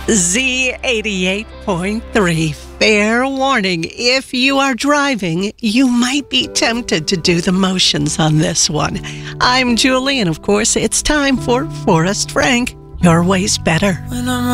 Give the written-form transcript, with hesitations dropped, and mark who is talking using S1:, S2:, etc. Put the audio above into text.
S1: Z88.3. Fair warning, if you are driving, you might be tempted to do the motions on this one. I'm Julie, and of course, it's time for Forrest Frank, Your Way's Better.
S2: When I'm